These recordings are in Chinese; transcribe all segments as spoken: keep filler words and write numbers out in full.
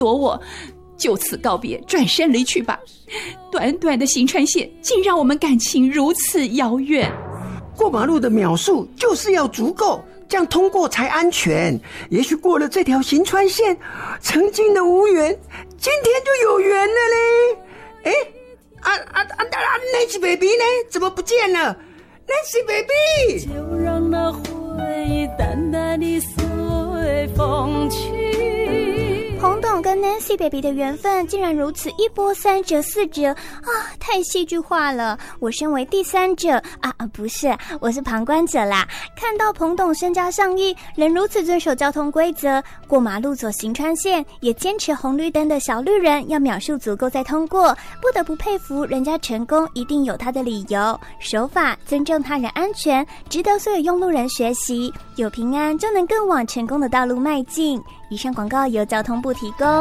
躲我，就此告别，转身离去吧。短短的行川线竟让我们感情如此遥远。 过马路的秒数就是要足够，这样通过才安全。也许过了这条行川线，曾经的无缘今天就有缘了嘞。哎，啊啊啊啊 Nancy baby 呢？怎么不见了 Nancy baby？ 就让那回忆淡淡地随风去。 彭董跟 Nancy baby 的缘分竟然如此一波三折四折啊，太戏剧化了。我身为第三者啊啊，不是，我是旁观者啦。看到彭董身家上亿，仍如此遵守交通规则，过马路走行川线，也坚持红绿灯的小绿人要秒数足够再通过，不得不佩服人家成功一定有他的理由，守法尊重他人安全，值得所有用路人学习。有平安就能更往成功的道路迈进。以上广告由交通部提供。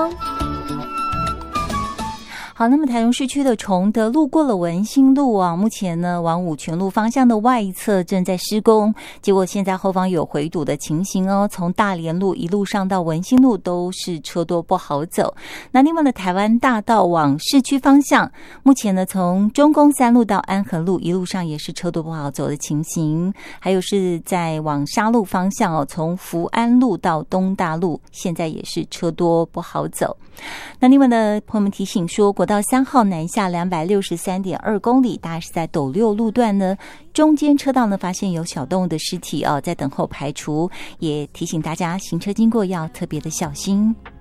好，那么台中市区的崇德路过了文心路啊，目前呢往五权路方向的外侧正在施工，结果现在后方有回堵的情形哦，从大连路一路上到文心路都是车多不好走。那另外的台湾大道往市区方向，目前呢从中宫三路到安和路一路上也是车多不好走的情形，还有是在往沙路方向哦，从福安路到东大路现在也是车多不好走。那另外呢朋友们提醒说，国道三号南下两百六十三点二公里，大概是在斗六路段呢，中间车道呢发现有小动物的尸体哦，在等候排除，也提醒大家行车经过要特别的小心。